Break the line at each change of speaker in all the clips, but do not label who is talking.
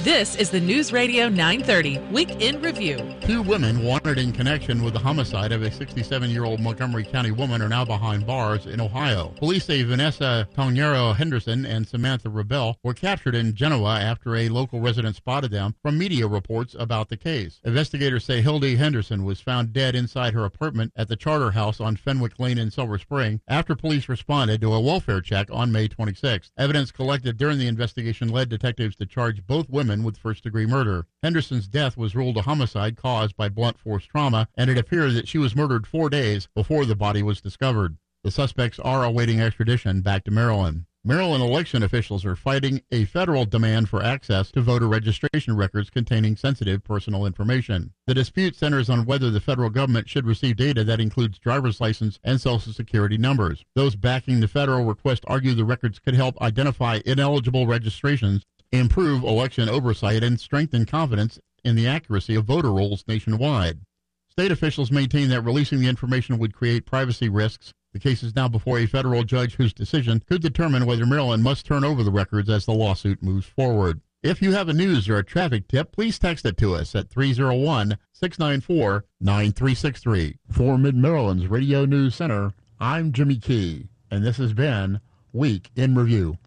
This is the News Radio 930 Week in Review.
2 women wanted in connection with the homicide of a 67-year-old Montgomery County woman are now behind bars in Ohio. Police say Vanessa Tonero Henderson and Samantha Rebel were captured in Genoa after a local resident spotted them from media reports about the case. Investigators say Hildy Henderson was found dead inside her apartment at the Charter House on Fenwick Lane in Silver Spring after police responded to a welfare check on May 26th. Evidence collected during the investigation led detectives to charge both women with first-degree murder. Henderson's death was ruled a homicide caused by blunt force trauma, and it appears that she was murdered 4 days before the body was discovered. The suspects are awaiting extradition back to Maryland. Maryland election officials are fighting a federal demand for access to voter registration records containing sensitive personal information. The dispute centers on whether the federal government should receive data that includes driver's license and Social Security numbers. Those backing the federal request argue the records could help identify ineligible registrations, improve election oversight, and strengthen confidence in the accuracy of voter rolls nationwide. State officials maintain that releasing the information would create privacy risks. The case is now before a federal judge whose decision could determine whether Maryland must turn over the records as the lawsuit moves forward. If you have a news or a traffic tip, please text it to us at 301-694-9363. For Mid-Maryland's Radio News Center, I'm Jimmy Key, and this has been Week in Review.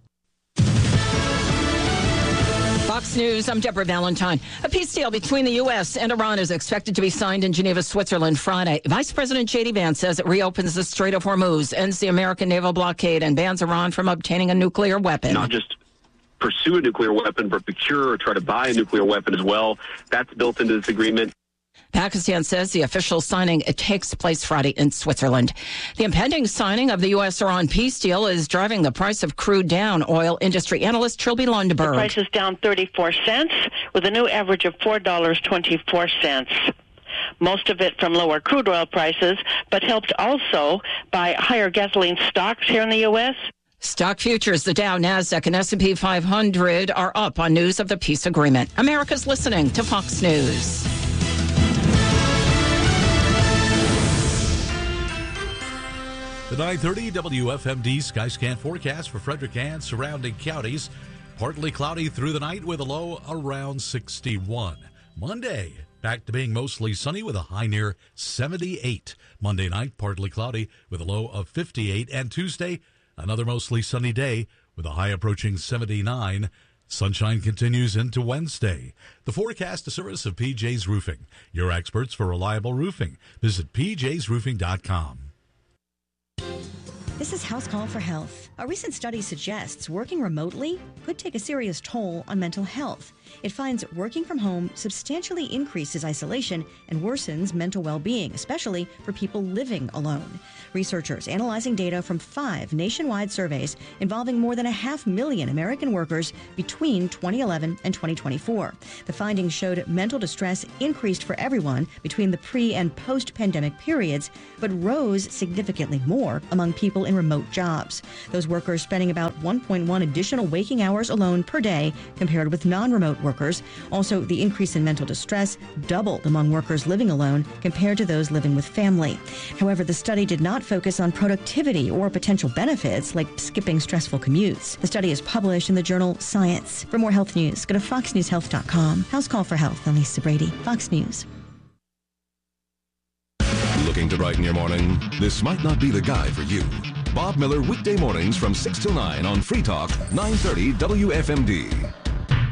Fox News, I'm Deborah Valentine. A peace deal between the U.S. and Iran is expected to be signed in Geneva, Switzerland Friday. Vice President J.D. Vance says it reopens the Strait of Hormuz, ends the American naval blockade, and bans Iran from obtaining a nuclear weapon.
Not just pursue a nuclear weapon, but procure or try to buy a nuclear weapon as well. That's built into this agreement.
Pakistan says the official signing takes place Friday in Switzerland. The impending signing of the U.S.-Iran peace deal is driving the price of crude down. Oil industry analyst Trilby Lundberg.
The price is down 34 cents with a new average of $4.24. Most of it from lower crude oil prices, but helped also by higher gasoline stocks here in the U.S.
Stock futures, the Dow, Nasdaq, and S&P 500 are up on news of the peace agreement. America's listening to Fox News.
The 930 WFMD Skyscan forecast for Frederick and surrounding counties. Partly cloudy through the night with a low around 61. Monday, back to being mostly sunny with a high near 78. Monday night, partly cloudy with a low of 58. And Tuesday, another mostly sunny day with a high approaching 79. Sunshine continues into Wednesday. The forecast, a service of PJ's Roofing. Your experts for reliable roofing. Visit pjsroofing.com.
This is House Call for Health. A recent study suggests working remotely could take a serious toll on mental health. It finds working from home substantially increases isolation and worsens mental well-being, especially for people living alone. Researchers analyzing data from 5 nationwide surveys involving more than 500,000 American workers between 2011 and 2024. The findings showed mental distress increased for everyone between the pre- and post-pandemic periods, but rose significantly more among people in remote jobs. Those workers spending about 1.1 additional waking hours alone per day compared with non-remote workers. Also, the increase in mental distress doubled among workers living alone compared to those living with family. However, the study did not focus on productivity or potential benefits like skipping stressful commutes. The study is published in the journal Science. For more health news, go to foxnewshealth.com. House Call for Health. I'm Lisa Brady, Fox News.
Looking to brighten your morning? This might not be the guy for you. Bob Miller, weekday mornings from 6 till 9 on Free Talk, 930 WFMD.